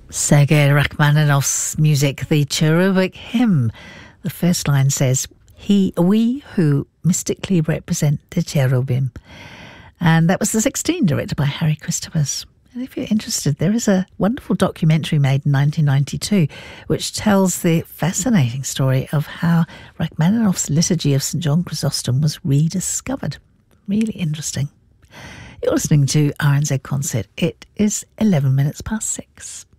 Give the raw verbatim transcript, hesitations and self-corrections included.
Sergei Rachmaninoff's music, the Cherubic Hymn. The first line says, "He, we who mystically represent the cherubim." And that was the sixteen, directed by Harry Christophers. And if you're interested, there is a wonderful documentary made in nineteen ninety-two which tells the fascinating story of how Rachmaninoff's Liturgy of Saint John Chrysostom was rediscovered. Really interesting. You're listening to R N Z Concert. It is eleven minutes past six.